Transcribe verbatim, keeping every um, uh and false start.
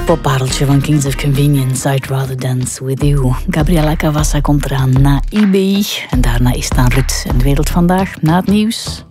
poppareltje van Kings of Convenience, I'd Rather Dance With You. Gabriela Cavassa komt eraan na I B I. En daarna is het aan Ruud en de Wereld Vandaag na het nieuws.